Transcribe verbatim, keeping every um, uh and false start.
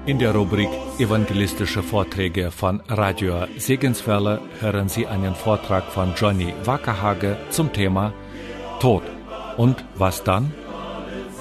In der Rubrik Evangelistische Vorträge von Radio Segenswelle hören Sie einen Vortrag von Johnny Wackerhage zum Thema Tod. Und was dann?